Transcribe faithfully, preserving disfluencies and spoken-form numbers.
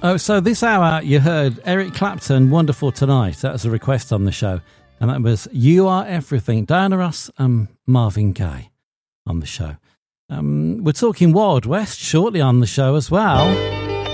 Oh, so this hour you heard Eric Clapton, Wonderful Tonight. That was a request on the show. And that was You Are Everything, Diana Ross and Marvin Gaye on the show. Um, we're talking Wild West shortly on the show as well.